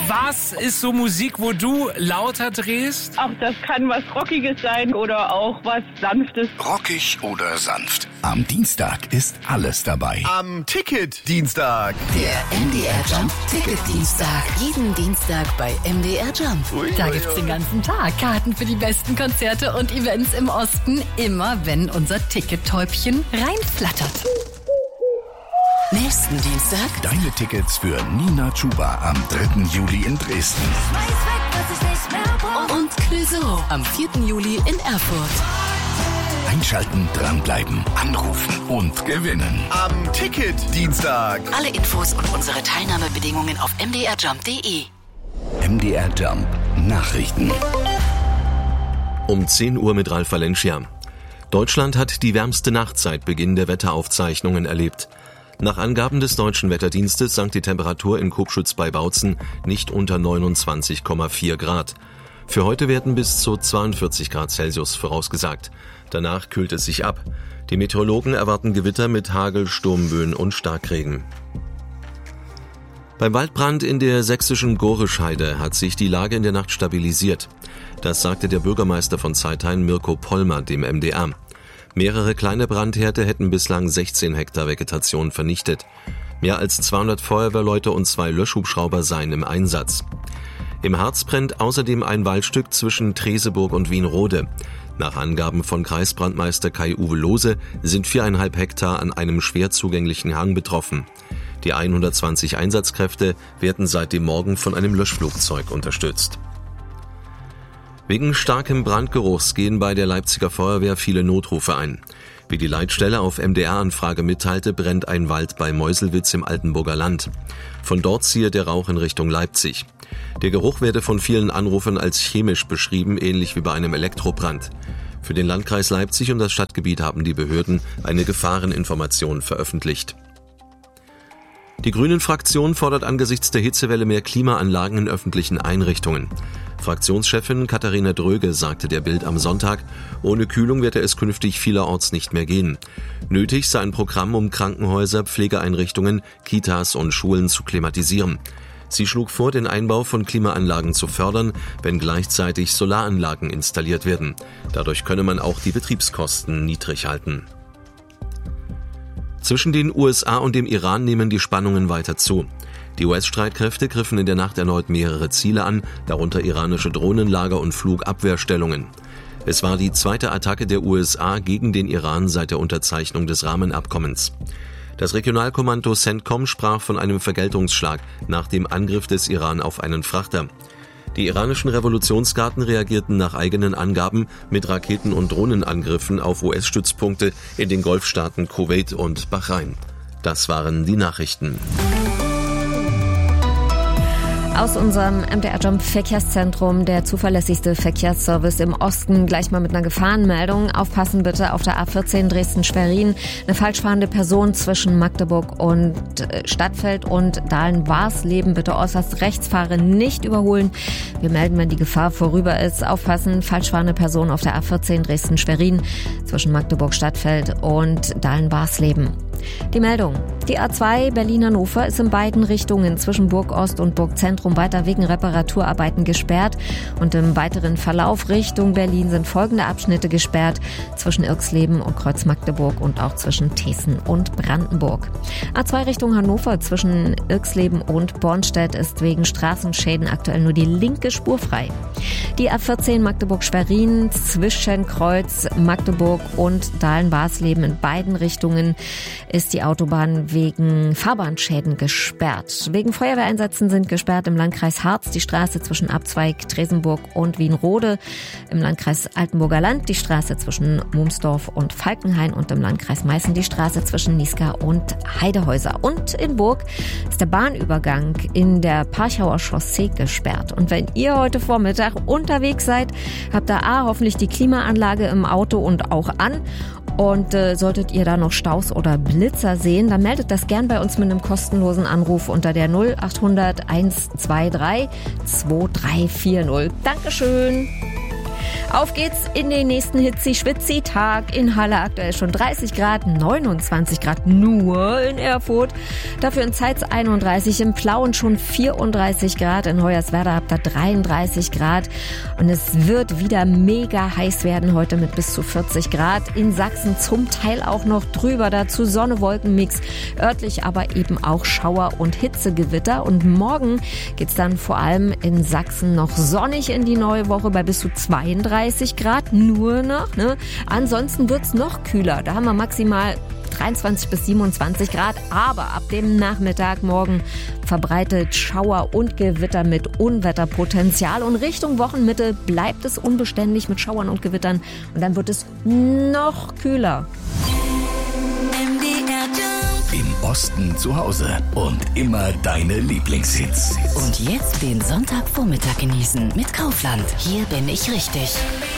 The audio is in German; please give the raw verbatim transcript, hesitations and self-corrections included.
Was ist so Musik, wo du lauter drehst? Ach, das kann was Rockiges sein oder auch was Sanftes. Rockig oder sanft. Am Dienstag ist alles dabei. Am Ticket-Dienstag. Der M D R Jump Ticket-Dienstag. Jeden Dienstag bei M D R Jump. Ui, da ui, gibt's ui. den ganzen Tag Karten für die besten Konzerte und Events im Osten. Immer wenn unser Tickettäubchen reinflattert. Nächsten Dienstag Deine Tickets für Nina Chuba am dritten Juli in Dresden. und Clouseau am vierten Juli in Erfurt. Einschalten, dranbleiben, anrufen und gewinnen. Am Ticket-Dienstag. Alle Infos und unsere Teilnahmebedingungen auf m d r jump punkt d e. M D R Jump Nachrichten. Um zehn Uhr mit Ralf Valencia. Deutschland hat die wärmste Nacht seit Beginn der Wetteraufzeichnungen erlebt. Nach Angaben des Deutschen Wetterdienstes sank die Temperatur in Kubschütz bei Bautzen nicht unter neunundzwanzig Komma vier Grad. Für heute werden bis zu zweiundvierzig Grad Celsius vorausgesagt. Danach kühlt es sich ab. Die Meteorologen erwarten Gewitter mit Hagel, Sturmböen und Starkregen. Beim Waldbrand in der sächsischen Gorescheide hat sich die Lage in der Nacht stabilisiert. Das sagte der Bürgermeister von Zeithain, Mirko Pollmer, dem M D R. Mehrere kleine Brandherde hätten bislang sechzehn Hektar Vegetation vernichtet. Mehr als zweihundert Feuerwehrleute und zwei Löschhubschrauber seien im Einsatz. Im Harz brennt außerdem ein Waldstück zwischen Treseburg und Wienrode. Nach Angaben von Kreisbrandmeister Kai-Uwe Lohse sind viereinhalb Hektar an einem schwer zugänglichen Hang betroffen. Die hundertzwanzig Einsatzkräfte werden seit dem Morgen von einem Löschflugzeug unterstützt. Wegen starkem Brandgeruchs gehen bei der Leipziger Feuerwehr viele Notrufe ein. Wie die Leitstelle auf M D R-Anfrage mitteilte, brennt ein Wald bei Meuselwitz im Altenburger Land. Von dort ziehe der Rauch in Richtung Leipzig. Der Geruch werde von vielen Anrufern als chemisch beschrieben, ähnlich wie bei einem Elektrobrand. Für den Landkreis Leipzig und das Stadtgebiet haben die Behörden eine Gefahreninformation veröffentlicht. Die Grünen-Fraktion fordert angesichts der Hitzewelle mehr Klimaanlagen in öffentlichen Einrichtungen. Fraktionschefin Katharina Dröge sagte der Bild am Sonntag, ohne Kühlung werde es künftig vielerorts nicht mehr gehen. Nötig sei ein Programm, um Krankenhäuser, Pflegeeinrichtungen, Kitas und Schulen zu klimatisieren. Sie schlug vor, den Einbau von Klimaanlagen zu fördern, wenn gleichzeitig Solaranlagen installiert werden. Dadurch könne man auch die Betriebskosten niedrig halten. Zwischen den U S A und dem Iran nehmen die Spannungen weiter zu. Die U S-Streitkräfte griffen in der Nacht erneut mehrere Ziele an, darunter iranische Drohnenlager und Flugabwehrstellungen. Es war die zweite Attacke der U S A gegen den Iran seit der Unterzeichnung des Rahmenabkommens. Das Regionalkommando CENTCOM sprach von einem Vergeltungsschlag nach dem Angriff des Iran auf einen Frachter. Die iranischen Revolutionsgarden reagierten nach eigenen Angaben mit Raketen- und Drohnenangriffen auf U S-Stützpunkte in den Golfstaaten Kuwait und Bahrain. Das waren die Nachrichten. Aus unserem M D R Jump Verkehrszentrum, der zuverlässigste Verkehrsservice im Osten, gleich mal mit einer Gefahrenmeldung. Aufpassen bitte auf der A vierzehn Dresden-Schwerin. Eine falschfahrende Person zwischen Magdeburg und Stadtfeld und Dahlen-Warsleben. Bitte äußerst rechts fahren, nicht überholen. Wir melden, wenn die Gefahr vorüber ist. Aufpassen, falschfahrende Person auf der A vierzehn Dresden-Schwerin zwischen Magdeburg, Stadtfeld und Dahlen-Warsleben. Die Meldung. Die A zwei Berlin-Hannover ist in beiden Richtungen zwischen Burg Ost und Burg Zentrum weiter wegen Reparaturarbeiten gesperrt. Und im weiteren Verlauf Richtung Berlin sind folgende Abschnitte gesperrt: zwischen Irxleben und Kreuz Magdeburg und auch zwischen Thesen und Brandenburg. A zwei Richtung Hannover zwischen Irxleben und Bornstedt ist wegen Straßenschäden aktuell nur die linke Spur frei. Die A vierzehn Magdeburg-Schwerin zwischen Kreuz Magdeburg und Dahlen-Warsleben in beiden Richtungen ist die Autobahn wegen Fahrbahnschäden gesperrt. Wegen Feuerwehreinsätzen sind gesperrt im Landkreis Harz die Straße zwischen Abzweig Tresenburg und Wienrode, im Landkreis Altenburger Land die Straße zwischen Mumsdorf und Falkenhain und im Landkreis Meißen die Straße zwischen Niesca und Heidehäuser. Und in Burg ist der Bahnübergang in der Parchauer Chaussee gesperrt. Und wenn ihr heute Vormittag unterwegs seid, habt ihr A, hoffentlich die Klimaanlage im Auto und auch an. Und äh, solltet ihr da noch Staus oder Blitzer sehen, dann meldet das gern bei uns mit einem kostenlosen Anruf unter der null acht hundert eins zwei drei zwei drei vier null. Dankeschön. Auf geht's in den nächsten Hitzi-Schwitzi-Tag. In Halle aktuell schon dreißig Grad, neunundzwanzig Grad nur in Erfurt. Dafür in Zeitz einunddreißig, im Plauen schon vierunddreißig Grad. In Hoyerswerda habt ihr dreiunddreißig Grad. Und es wird wieder mega heiß werden heute mit bis zu vierzig Grad. In Sachsen zum Teil auch noch drüber. Dazu Sonne-Wolken-Mix. Örtlich aber eben auch Schauer und Hitzegewitter. Und morgen geht's dann vor allem in Sachsen noch sonnig in die neue Woche bei bis zu zweiunddreißig Grad nur noch. Ne? Ansonsten wird's noch kühler. Da haben wir maximal dreiundzwanzig bis siebenundzwanzig Grad. Aber ab dem Nachmittag morgen verbreitet Schauer und Gewitter mit Unwetterpotenzial. Und Richtung Wochenmitte bleibt es unbeständig mit Schauern und Gewittern. Und dann wird es noch kühler. Im Osten zu Hause und immer deine Lieblingshits. Und jetzt den Sonntagvormittag genießen mit Kaufland. Hier bin ich richtig.